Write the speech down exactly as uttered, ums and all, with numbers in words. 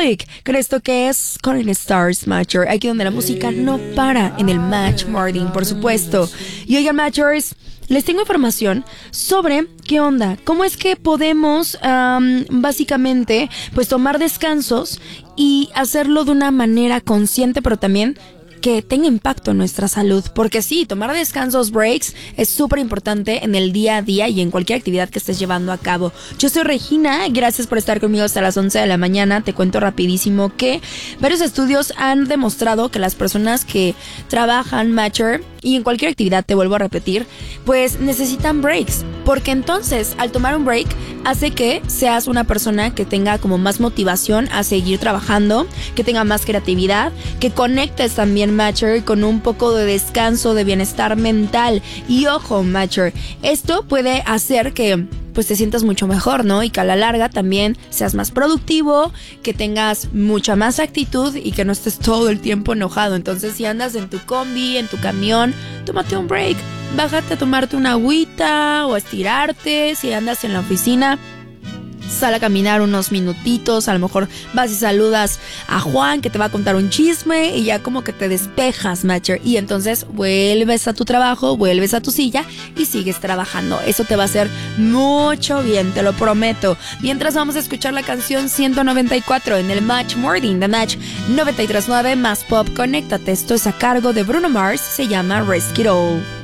Republic, con esto que es Calling Stars, Matcher, aquí donde la música no para en el Match Morning, por supuesto. Y oigan, Matchers, les tengo información sobre qué onda, cómo es que podemos um, básicamente pues tomar descansos y hacerlo de una manera consciente, pero también que tenga impacto en nuestra salud, porque sí, tomar descansos, breaks, es súper importante en el día a día y en cualquier actividad que estés llevando a cabo. Yo soy Regina, gracias por estar conmigo hasta las once de la mañana. Te cuento rapidísimo que varios estudios han demostrado que las personas que trabajan, Matcher, y en cualquier actividad, te vuelvo a repetir, pues necesitan breaks, porque entonces al tomar un break hace que seas una persona que tenga como más motivación a seguir trabajando, que tenga más creatividad, que conectes también, Matcher, con un poco de descanso, de bienestar mental. Y ojo, Matcher, esto puede hacer que pues te sientas mucho mejor, ¿no? Y que a la larga también seas más productivo, que tengas mucha más actitud y que no estés todo el tiempo enojado. Entonces, si andas en tu combi, en tu camión, tómate un break, bájate a tomarte una agüita o a estirarte. Si andas en la oficina, sal a caminar unos minutitos, a lo mejor vas y saludas a Juan, que te va a contar un chisme, y ya como que te despejas, Matcher, y entonces vuelves a tu trabajo, vuelves a tu silla y sigues trabajando. Eso te va a hacer mucho bien, te lo prometo. Mientras, vamos a escuchar la canción ciento noventa y cuatro en el Match Morning, The Match noventa y tres punto nueve más Pop. Conéctate, esto es a cargo de Bruno Mars, se llama Risk It All.